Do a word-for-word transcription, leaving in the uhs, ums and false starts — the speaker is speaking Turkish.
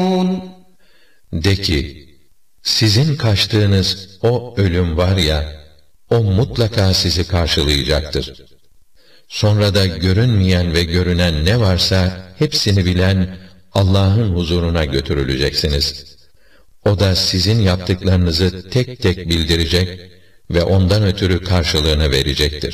De ki, sizin kaçtığınız o ölüm var ya, o mutlaka sizi karşılayacaktır. Sonra da görünmeyen ve görünen ne varsa hepsini bilen Allah'ın huzuruna götürüleceksiniz. O da sizin yaptıklarınızı tek tek bildirecek ve ondan ötürü karşılığını verecektir.